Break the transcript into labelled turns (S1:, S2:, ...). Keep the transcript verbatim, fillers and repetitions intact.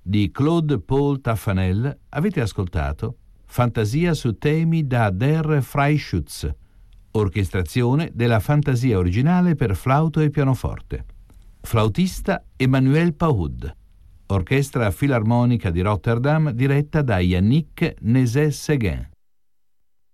S1: di Claude Paul Taffanel avete ascoltato Fantasia su temi da Der Freischütz, orchestrazione della fantasia originale per flauto e pianoforte. Flautista Emmanuel Paoud. Orchestra Filarmonica di Rotterdam diretta da Yannick Nézet-Séguin.